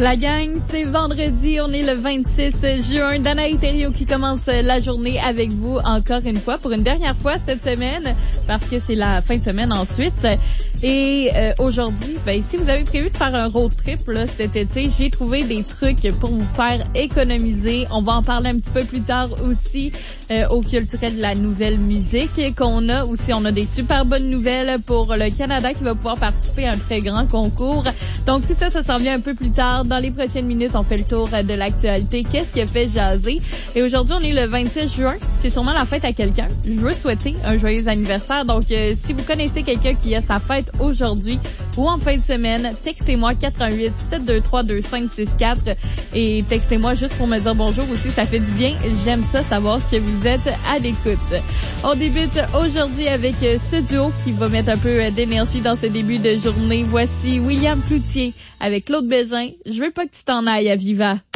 La gang, c'est vendredi, on est le 26 juin. Danae Thériault qui commence la journée avec vous encore une fois, pour une dernière fois cette semaine, parce que c'est la fin de semaine ensuite. Et aujourd'hui, si vous avez prévu de faire un road trip là, cet été, j'ai trouvé des trucs pour vous faire économiser. On va en parler un petit peu plus tard aussi au culturel de la nouvelle musique qu'on a aussi. On a des super bonnes nouvelles pour le Canada qui va pouvoir participer à un très grand concours. Donc tout ça, ça s'en vient un peu plus tard. Dans les prochaines minutes, on fait le tour de l'actualité. Qu'est-ce qui a fait jaser? Et aujourd'hui, on est le 26 juin. C'est sûrement la fête à quelqu'un. Je veux souhaiter un joyeux anniversaire. Donc, si vous connaissez quelqu'un qui a sa fête aujourd'hui ou en fin de semaine, textez-moi 88 723 2564 et textez-moi juste pour me dire bonjour aussi. Ça fait du bien. J'aime ça, savoir que vous êtes à l'écoute. On débute aujourd'hui avec ce duo qui va mettre un peu d'énergie dans ce début de journée. Voici William Cloutier avec Claude Bégin. Je veux pas que tu t'en ailles à Viva.